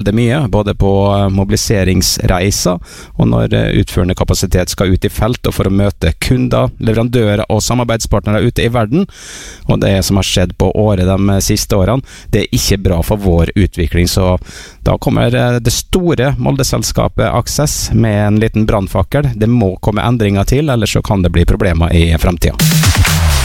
det mye, både på mobiliseringsreiser og når utførende kapasitet skal ut i felt og for å møte kunder, leverandører og samarbeidspartnere ute i verden. Og det som har skjedd på året de siste årene, det er ikke bra for vår utvikling. Så da kommer det store Molde-selskapet Access med en liten brannfakkel. Det må komme endringer til, ellers så kan det bli problemer i fremtiden.